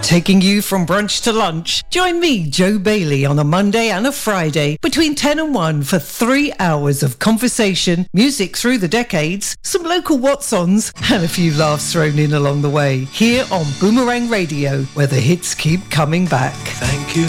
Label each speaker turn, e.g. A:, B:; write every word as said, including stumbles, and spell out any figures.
A: Taking you from brunch to lunch. Join me, Joe Bailey, on a Monday and a Friday between ten and one for three hours of conversation, music through the decades, some local what's-ons, and a few laughs thrown in along the way. Here on Boomerang Radio, where the hits keep coming back.
B: Thank you.